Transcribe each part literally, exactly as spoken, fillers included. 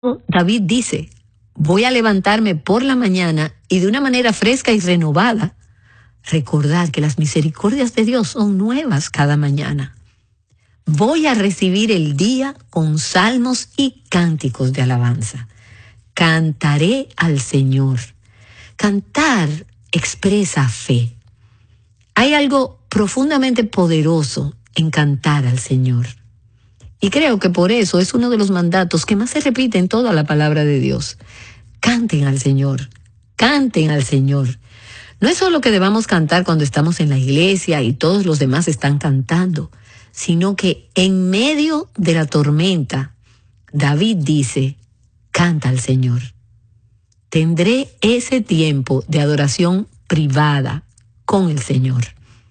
David dice, voy a levantarme por la mañana y de una manera fresca y renovada, recordar que las misericordias de Dios son nuevas cada mañana. Voy a recibir el día con salmos y cánticos de alabanza. Cantaré al Señor. Cantar expresa fe. Hay algo profundamente poderoso en cantar al Señor. Y creo que por eso es uno de los mandatos que más se repite en toda la palabra de Dios. Canten al Señor, canten al Señor. No es solo que debamos cantar cuando estamos en la iglesia y todos los demás están cantando, sino que en medio de la tormenta, David dice, canta al Señor. Tendré ese tiempo de adoración privada con el Señor.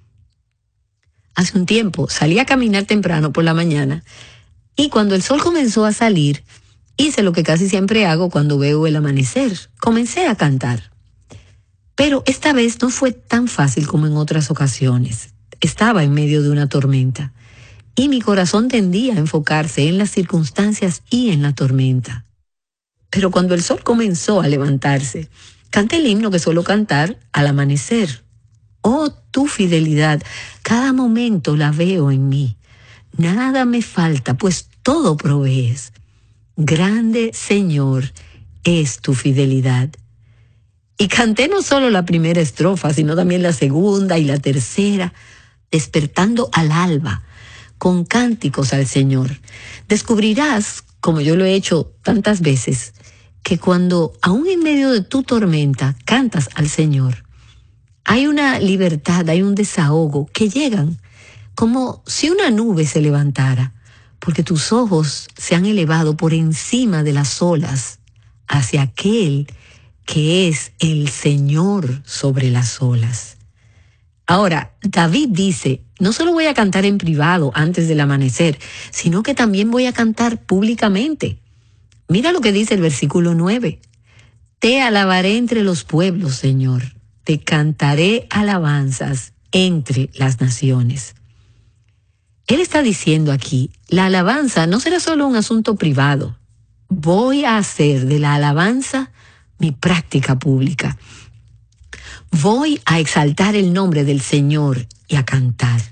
Hace un tiempo salí a caminar temprano por la mañana y cuando el sol comenzó a salir, hice lo que casi siempre hago cuando veo el amanecer. Comencé a cantar. Pero esta vez no fue tan fácil como en otras ocasiones. Estaba en medio de una tormenta y mi corazón tendía a enfocarse en las circunstancias y en la tormenta. Pero cuando el sol comenzó a levantarse, canté el himno que suelo cantar al amanecer. Oh, tu fidelidad, cada momento la veo en mí. Nada me falta, pues todo provees. Grande, Señor, es tu fidelidad. Y canté no solo la primera estrofa, sino también la segunda y la tercera, despertando al alba, con cánticos al Señor. Descubrirás, como yo lo he hecho tantas veces, que cuando, aún en medio de tu tormenta, cantas al Señor, hay una libertad, hay un desahogo que llegan como si una nube se levantara, porque tus ojos se han elevado por encima de las olas hacia aquel que es el Señor sobre las olas. Ahora, David dice, no solo voy a cantar en privado antes del amanecer, sino que también voy a cantar públicamente. Mira lo que dice el versículo nueve. Te alabaré entre los pueblos, Señor. Te cantaré alabanzas entre las naciones. Él está diciendo aquí, la alabanza no será solo un asunto privado. Voy a hacer de la alabanza mi práctica pública. Voy a exaltar el nombre del Señor y a cantar.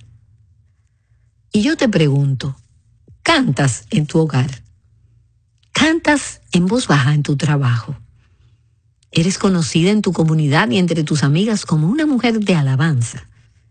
Y yo te pregunto, ¿cantas en tu hogar? ¿Cantas en voz baja en tu trabajo? ¿Eres conocida en tu comunidad y entre tus amigas como una mujer de alabanza?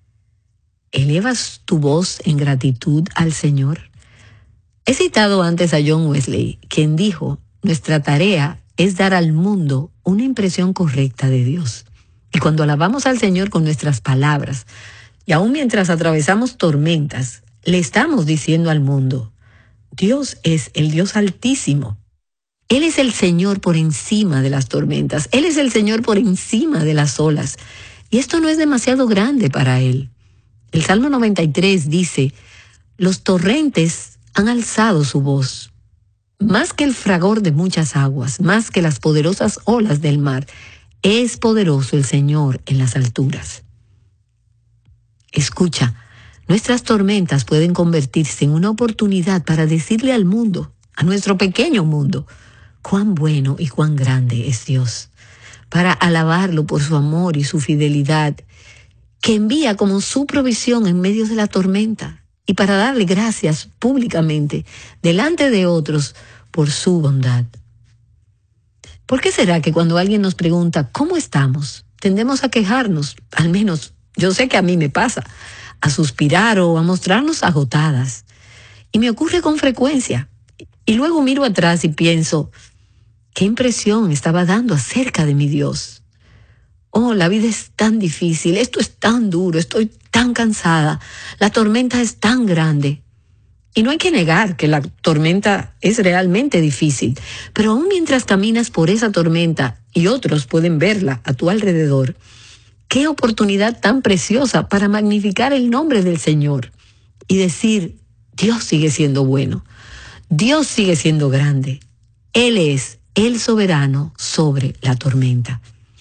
¿Elevas tu voz en gratitud al Señor? He citado antes a John Wesley, quien dijo, nuestra tarea es dar al mundo una impresión correcta de Dios. Y cuando alabamos al Señor con nuestras palabras, y aún mientras atravesamos tormentas, le estamos diciendo al mundo, Dios es el Dios altísimo. Él es el Señor por encima de las tormentas. Él es el Señor por encima de las olas. Y esto no es demasiado grande para Él. El Salmo noventa y tres dice, los torrentes han alzado su voz, más que el fragor de muchas aguas, más que las poderosas olas del mar. Es poderoso el Señor en las alturas. Escucha, nuestras tormentas pueden convertirse en una oportunidad para decirle al mundo, a nuestro pequeño mundo, cuán bueno y cuán grande es Dios, para alabarlo por su amor y su fidelidad, que envía como su provisión en medio de la tormenta, y para darle gracias públicamente delante de otros por su bondad. ¿Por qué será que cuando alguien nos pregunta ¿cómo estamos?, tendemos a quejarnos? Al menos yo sé que a mí me pasa, a suspirar o a mostrarnos agotadas. Y me ocurre con frecuencia. Y luego miro atrás y pienso, ¿qué impresión estaba dando acerca de mi Dios? Oh, la vida es tan difícil, esto es tan duro, estoy tan cansada, la tormenta es tan grande. Y no hay que negar que la tormenta es realmente difícil, pero aún mientras caminas por esa tormenta y otros pueden verla a tu alrededor, qué oportunidad tan preciosa para magnificar el nombre del Señor y decir, Dios sigue siendo bueno, Dios sigue siendo grande, Él es el soberano sobre la tormenta.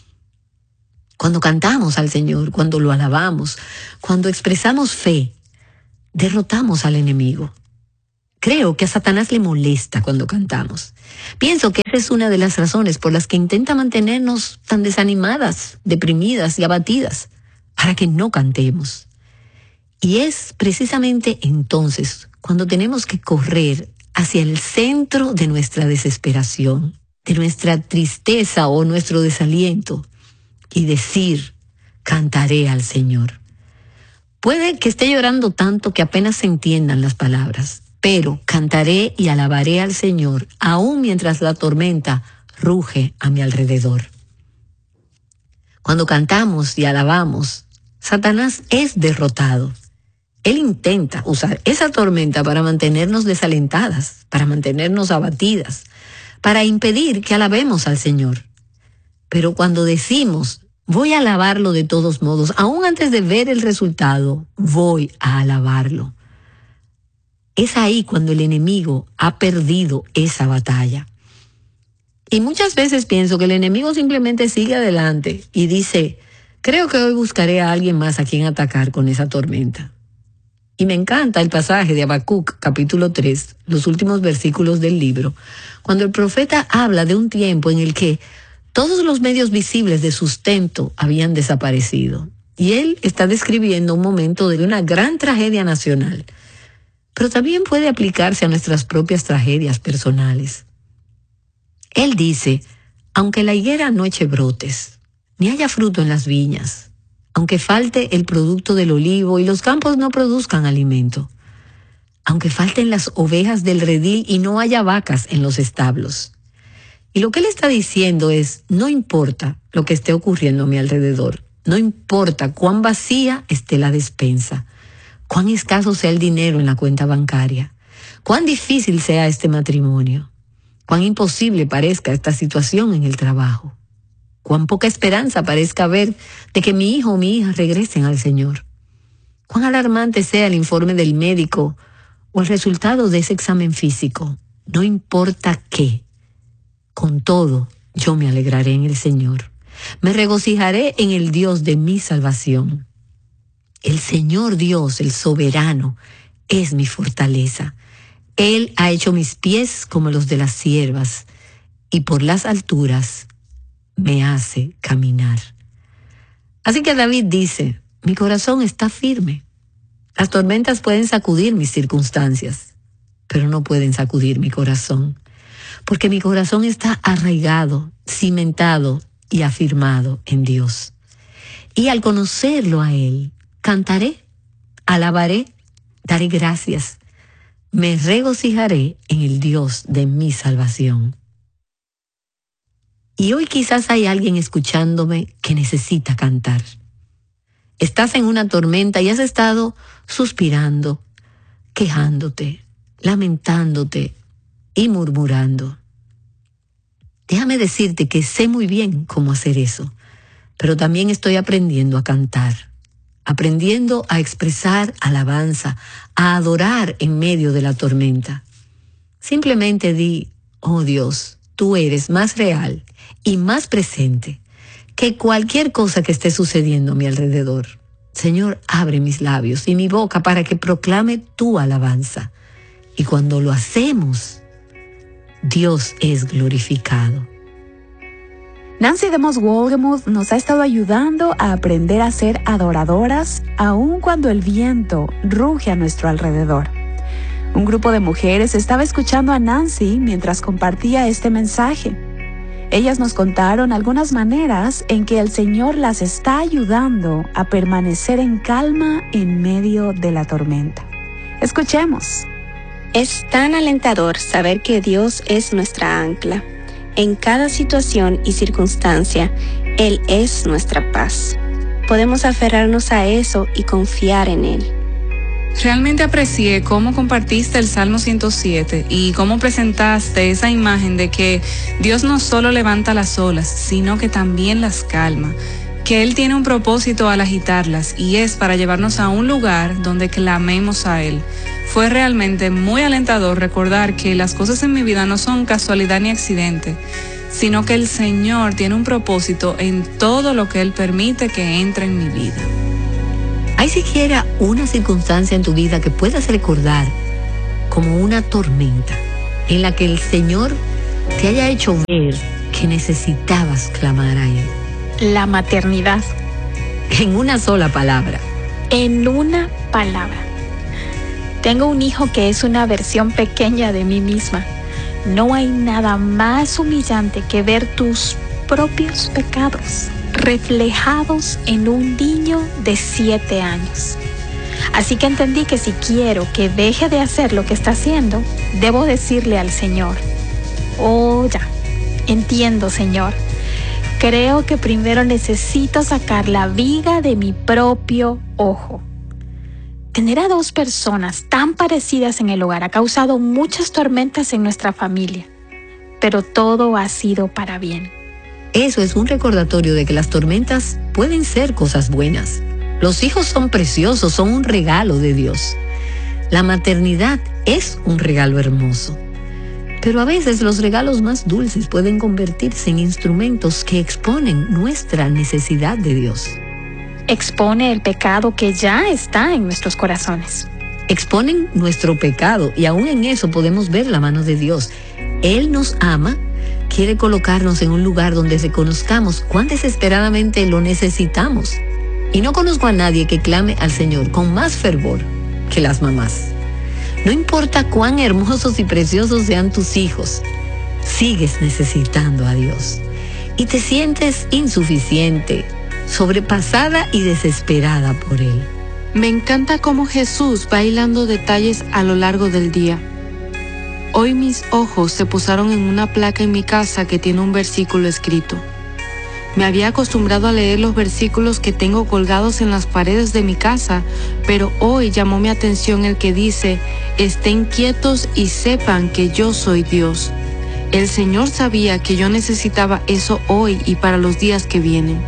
Cuando cantamos al Señor, cuando lo alabamos, cuando expresamos fe, derrotamos al enemigo. Creo que a Satanás le molesta cuando cantamos. Pienso que esa es una de las razones por las que intenta mantenernos tan desanimadas, deprimidas y abatidas, para que no cantemos. Y es precisamente entonces cuando tenemos que correr hacia el centro de nuestra desesperación, de nuestra tristeza o nuestro desaliento, y decir, cantaré al Señor. Puede que esté llorando tanto que apenas se entiendan las palabras, pero cantaré y alabaré al Señor, aun mientras la tormenta ruge a mi alrededor. Cuando cantamos y alabamos, Satanás es derrotado. Él intenta usar esa tormenta para mantenernos desalentadas, para mantenernos abatidas, para impedir que alabemos al Señor. Pero cuando decimos, voy a alabarlo de todos modos, aún antes de ver el resultado, voy a alabarlo. Es ahí cuando el enemigo ha perdido esa batalla. Y muchas veces pienso que el enemigo simplemente sigue adelante y dice, creo que hoy buscaré a alguien más a quien atacar con esa tormenta. Y me encanta el pasaje de Habacuc, capítulo tres, los últimos versículos del libro, cuando el profeta habla de un tiempo en el que todos los medios visibles de sustento habían desaparecido. Y él está describiendo un momento de una gran tragedia nacional, pero también puede aplicarse a nuestras propias tragedias personales. Él dice, aunque la higuera no eche brotes, ni haya fruto en las viñas, aunque falte el producto del olivo y los campos no produzcan alimento, aunque falten las ovejas del redil y no haya vacas en los establos. Y lo que él está diciendo es, no importa lo que esté ocurriendo a mi alrededor, no importa cuán vacía esté la despensa, cuán escaso sea el dinero en la cuenta bancaria, cuán difícil sea este matrimonio, cuán imposible parezca esta situación en el trabajo, cuán poca esperanza parezca haber de que mi hijo o mi hija regresen al Señor, cuán alarmante sea el informe del médico o el resultado de ese examen físico, no importa qué, con todo yo me alegraré en el Señor, me regocijaré en el Dios de mi salvación. El Señor Dios, el soberano, es mi fortaleza. Él ha hecho mis pies como los de las ciervas, y por las alturas me hace caminar. Así que David dice, mi corazón está firme. Las tormentas pueden sacudir mis circunstancias, pero no pueden sacudir mi corazón, porque mi corazón está arraigado, cimentado y afirmado en Dios. Y al conocerlo a Él, cantaré, alabaré, daré gracias. Me regocijaré en el Dios de mi salvación. Y hoy quizás hay alguien escuchándome que necesita cantar. Estás en una tormenta y has estado suspirando, quejándote, lamentándote y murmurando. Déjame decirte que sé muy bien cómo hacer eso, pero también estoy aprendiendo a cantar. Aprendiendo a expresar alabanza, a adorar en medio de la tormenta. Simplemente di, oh Dios, tú eres más real y más presente que cualquier cosa que esté sucediendo a mi alrededor. Señor, abre mis labios y mi boca para que proclame tu alabanza. Y cuando lo hacemos, Dios es glorificado. Nancy DeMoss Wolgemuth nos ha estado ayudando a aprender a ser adoradoras aun cuando el viento ruge a nuestro alrededor. Un grupo de mujeres estaba escuchando a Nancy mientras compartía este mensaje. Ellas nos contaron algunas maneras en que el Señor las está ayudando a permanecer en calma en medio de la tormenta. Escuchemos. Es tan alentador saber que Dios es nuestra ancla. En cada situación y circunstancia, Él es nuestra paz. Podemos aferrarnos a eso y confiar en Él. Realmente aprecié cómo compartiste el Salmo ciento siete y cómo presentaste esa imagen de que Dios no solo levanta las olas, sino que también las calma, que Él tiene un propósito al agitarlas y es para llevarnos a un lugar donde clamemos a Él. Fue realmente muy alentador recordar que las cosas en mi vida no son casualidad ni accidente, sino que el Señor tiene un propósito en todo lo que Él permite que entre en mi vida. ¿Hay siquiera una circunstancia en tu vida que puedas recordar como una tormenta en la que el Señor te haya hecho ver que necesitabas clamar a Él? La maternidad. En una sola palabra. En una palabra. Tengo un hijo que es una versión pequeña de mí misma. No hay nada más humillante que ver tus propios pecados reflejados en un niño de siete años. Así que entendí que si quiero que deje de hacer lo que está haciendo, debo decirle al Señor: oh, ya, entiendo, Señor. Creo que primero necesito sacar la viga de mi propio ojo. Tener a dos personas tan parecidas en el hogar ha causado muchas tormentas en nuestra familia, pero todo ha sido para bien. Eso es un recordatorio de que las tormentas pueden ser cosas buenas. Los hijos son preciosos, son un regalo de Dios. La maternidad es un regalo hermoso. Pero a veces los regalos más dulces pueden convertirse en instrumentos que exponen nuestra necesidad de Dios. Expone el pecado que ya está en nuestros corazones. Exponen nuestro pecado y aún en eso podemos ver la mano de Dios. Él nos ama, quiere colocarnos en un lugar donde reconozcamos cuán desesperadamente lo necesitamos. Y no conozco a nadie que clame al Señor con más fervor que las mamás. No importa cuán hermosos y preciosos sean tus hijos, sigues necesitando a Dios. Y te sientes insuficiente, sobrepasada y desesperada por Él. Me encanta cómo Jesús va hilando detalles a lo largo del día. Hoy mis ojos se posaron en una placa en mi casa que tiene un versículo escrito. Me había acostumbrado a leer los versículos que tengo colgados en las paredes de mi casa, pero hoy llamó mi atención el que dice: estén quietos y sepan que yo soy Dios. El Señor sabía que yo necesitaba eso hoy y para los días que vienen.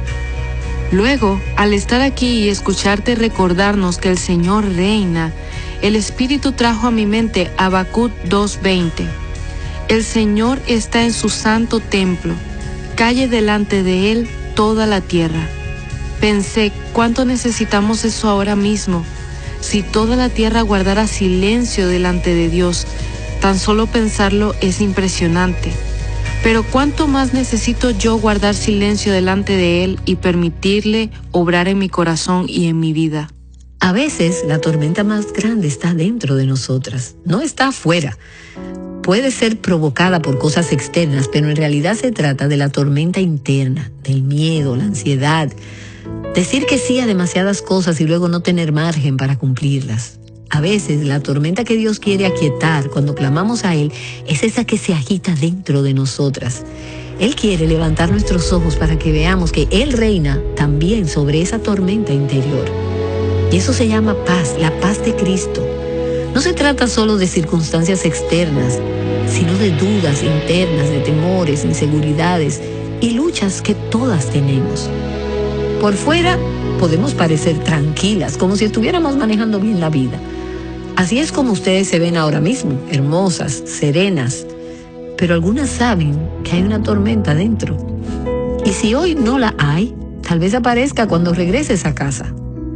Luego, al estar aquí y escucharte recordarnos que el Señor reina, el Espíritu trajo a mi mente Habacuc dos veinte. El Señor está en su santo templo. Calle delante de Él toda la tierra. Pensé, ¿cuánto necesitamos eso ahora mismo? Si toda la tierra guardara silencio delante de Dios, tan solo pensarlo es impresionante. Pero ¿cuánto más necesito yo guardar silencio delante de Él y permitirle obrar en mi corazón y en mi vida? A veces la tormenta más grande está dentro de nosotras, no está afuera. Puede ser provocada por cosas externas, pero en realidad se trata de la tormenta interna, del miedo, la ansiedad, decir que sí a demasiadas cosas y luego no tener margen para cumplirlas. A veces la tormenta que Dios quiere aquietar cuando clamamos a Él es esa que se agita dentro de nosotras. Él quiere levantar nuestros ojos para que veamos que Él reina también sobre esa tormenta interior. Y eso se llama paz, la paz de Cristo. No se trata solo de circunstancias externas, sino de dudas internas, de temores, inseguridades y luchas que todas tenemos. Por fuera podemos parecer tranquilas, como si estuviéramos manejando bien la vida. Así es como ustedes se ven ahora mismo, hermosas, serenas, pero algunas saben que hay una tormenta dentro. Y si hoy no la hay, tal vez aparezca cuando regreses a casa.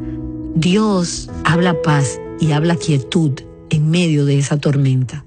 Dios habla paz y habla quietud en medio de esa tormenta.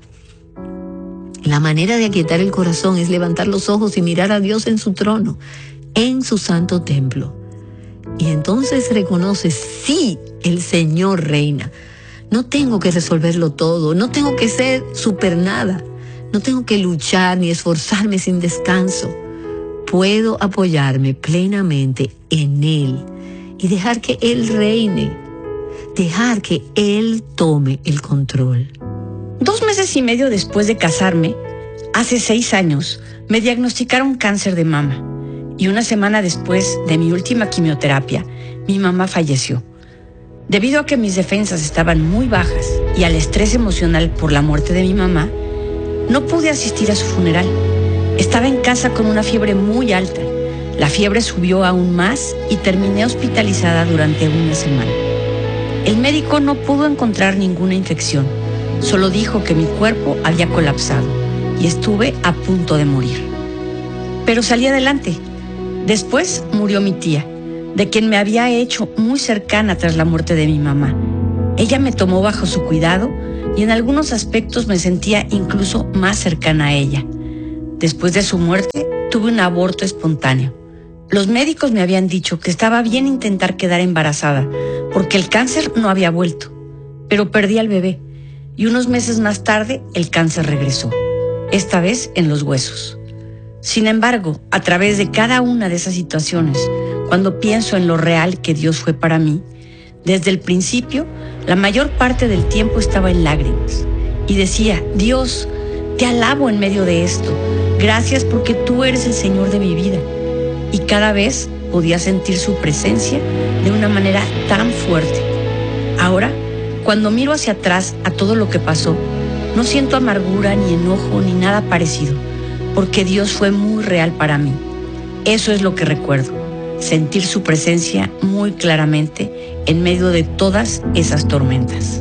La manera de aquietar el corazón es levantar los ojos y mirar a Dios en su trono, en su santo templo. Y entonces reconoces, sí, el Señor reina. No tengo que resolverlo todo, no tengo que ser super nada, no tengo que luchar ni esforzarme sin descanso. Puedo apoyarme plenamente en Él y dejar que Él reine, dejar que Él tome el control. Dos meses y medio después de casarme, hace seis años, me diagnosticaron cáncer de mama. Y una semana después de mi última quimioterapia, mi mamá falleció. Debido a que mis defensas estaban muy bajas y al estrés emocional por la muerte de mi mamá, no pude asistir a su funeral. Estaba en casa con una fiebre muy alta. La fiebre subió aún más y terminé hospitalizada durante una semana. El médico no pudo encontrar ninguna infección. Solo dijo que mi cuerpo había colapsado y estuve a punto de morir. Pero salí adelante. Después murió mi tía, de quien me había hecho muy cercana tras la muerte de mi mamá. Ella me tomó bajo su cuidado y en algunos aspectos me sentía incluso más cercana a ella. Después de su muerte, tuve un aborto espontáneo. Los médicos me habían dicho que estaba bien intentar quedar embarazada, porque el cáncer no había vuelto, pero perdí al bebé, y unos meses más tarde el cáncer regresó, esta vez en los huesos. Sin embargo, a través de cada una de esas situaciones, cuando pienso en lo real que Dios fue para mí, desde el principio, la mayor parte del tiempo estaba en lágrimas, y decía: Dios, te alabo en medio de esto, gracias porque tú eres el Señor de mi vida. Y cada vez podía sentir su presencia de una manera tan fuerte. Ahora, cuando miro hacia atrás a todo lo que pasó, no siento amargura, ni enojo, ni nada parecido, porque Dios fue muy real para mí. Eso es lo que recuerdo, sentir su presencia muy claramente en medio de todas esas tormentas.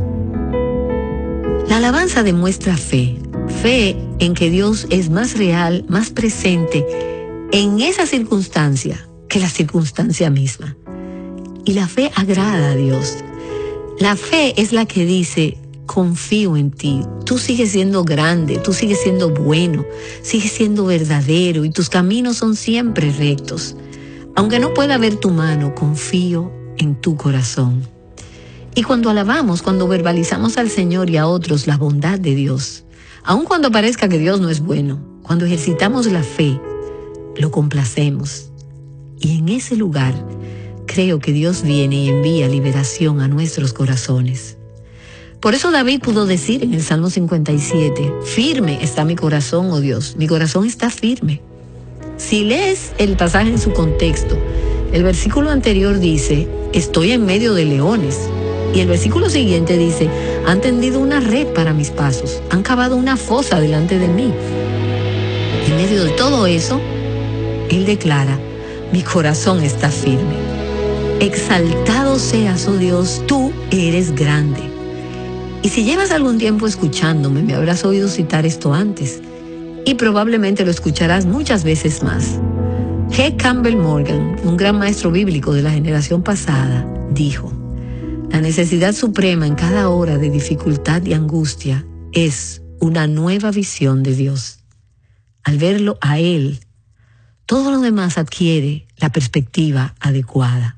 La alabanza demuestra fe, fe en que Dios es más real, más presente en esa circunstancia que la circunstancia misma. Y la fe agrada a Dios. La fe es la que dice: confío en ti, tú sigues siendo grande, tú sigues siendo bueno, sigues siendo verdadero y tus caminos son siempre rectos. Aunque no pueda ver tu mano, confío en tu corazón. Y cuando alabamos, cuando verbalizamos al Señor y a otros la bondad de Dios, aun cuando parezca que Dios no es bueno, cuando ejercitamos la fe, lo complacemos. Y en ese lugar, creo que Dios viene y envía liberación a nuestros corazones. Por eso David pudo decir en el Salmo cincuenta y siete, firme está mi corazón, oh Dios, mi corazón está firme. Si lees el pasaje en su contexto, el versículo anterior dice, estoy en medio de leones. Y el versículo siguiente dice, han tendido una red para mis pasos, han cavado una fosa delante de mí. En medio de todo eso, él declara, mi corazón está firme. Exaltado seas, oh Dios, tú eres grande. Y si llevas algún tiempo escuchándome, me habrás oído citar esto antes, y probablemente lo escucharás muchas veces más. G. Campbell Morgan, un gran maestro bíblico de la generación pasada, dijo, la necesidad suprema en cada hora de dificultad y angustia es una nueva visión de Dios. Al verlo a Él, todo lo demás adquiere la perspectiva adecuada.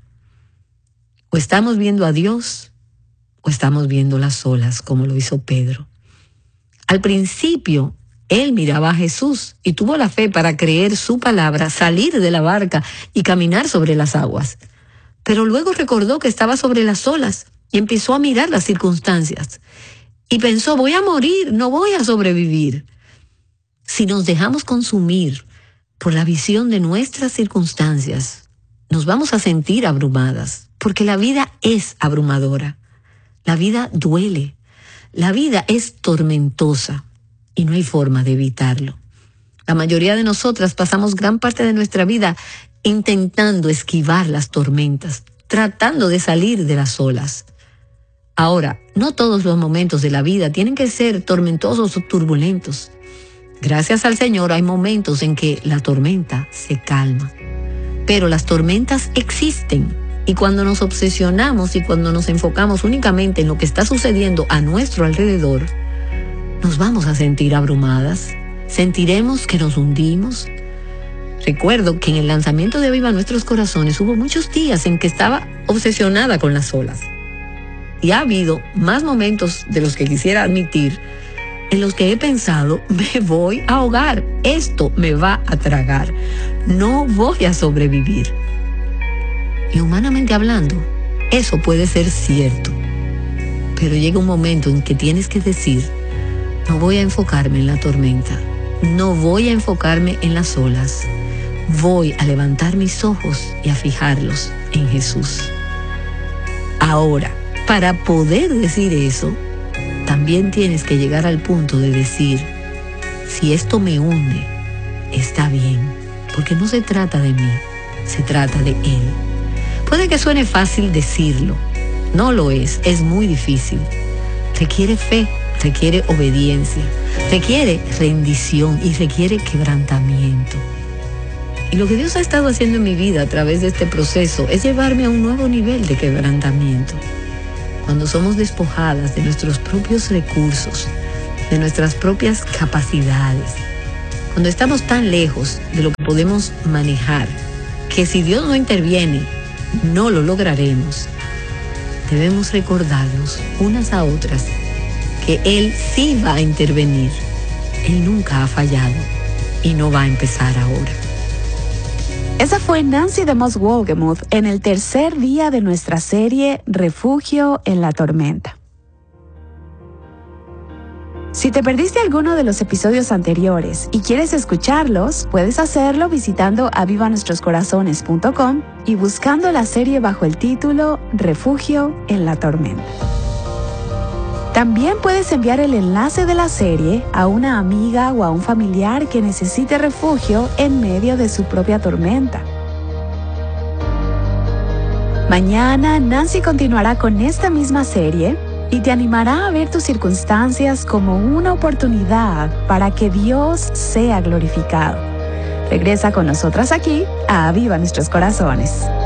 O estamos viendo a Dios, o estamos viendo las olas, como lo hizo Pedro. Al principio, él miraba a Jesús y tuvo la fe para creer su palabra, salir de la barca y caminar sobre las aguas. Pero luego recordó que estaba sobre las olas y empezó a mirar las circunstancias. Y pensó, voy a morir, no voy a sobrevivir. Si nos dejamos consumir por la visión de nuestras circunstancias, nos vamos a sentir abrumadas, porque la vida es abrumadora. La vida duele. La vida es tormentosa y no hay forma de evitarlo. La mayoría de nosotras pasamos gran parte de nuestra vida intentando esquivar las tormentas, tratando de salir de las olas. Ahora, no todos los momentos de la vida tienen que ser tormentosos o turbulentos. Gracias al Señor hay momentos en que la tormenta se calma. Pero las tormentas existen. Y cuando nos obsesionamos y cuando nos enfocamos únicamente en lo que está sucediendo a nuestro alrededor, nos vamos a sentir abrumadas, sentiremos que nos hundimos. Recuerdo que en el lanzamiento de Aviva Nuestros Corazones hubo muchos días en que estaba obsesionada con las olas. Y ha habido más momentos de los que quisiera admitir en los que he pensado, me voy a ahogar, esto me va a tragar, no voy a sobrevivir. Y humanamente hablando, eso puede ser cierto. Pero llega un momento en que tienes que decir, no voy a enfocarme en la tormenta, no voy a enfocarme en las olas, voy a levantar mis ojos y a fijarlos en Jesús. Ahora, para poder decir eso, también tienes que llegar al punto de decir, si esto me hunde, está bien, porque no se trata de mí, se trata de Él. Puede que suene fácil decirlo, no lo es, es muy difícil. Requiere fe, requiere obediencia, requiere rendición y requiere quebrantamiento. Y lo que Dios ha estado haciendo en mi vida a través de este proceso es llevarme a un nuevo nivel de quebrantamiento. cuando somos despojadas de nuestros propios recursos, de nuestras propias capacidades, cuando estamos tan lejos de lo que podemos manejar, que si Dios no interviene, no lo lograremos. Debemos recordarnos unas a otras que Él sí va a intervenir. Él nunca ha fallado y no va a empezar ahora. Esa fue Nancy DeMoss Wolgemuth en el tercer día de nuestra serie Refugio en la Tormenta. Si te perdiste alguno de los episodios anteriores y quieres escucharlos, puedes hacerlo visitando aviva nuestros corazones punto com y buscando la serie bajo el título Refugio en la Tormenta. También puedes enviar el enlace de la serie a una amiga o a un familiar que necesite refugio en medio de su propia tormenta. Mañana Nancy continuará con esta misma serie y te animará a ver tus circunstancias como una oportunidad para que Dios sea glorificado. Regresa con nosotras aquí a Aviva Nuestros Corazones.